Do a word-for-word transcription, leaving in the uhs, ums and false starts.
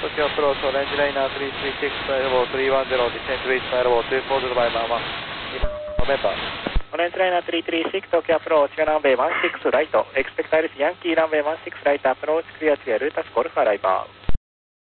Tokyo approach, orange liner three three six, airborne three one zero, descent reach airborne two four zero by Mama, November. Orange liner three three six, Tokyo approach, runway one six right, expect Iris Yankee, runway one six right approach, clear to Rutas Golf arrival.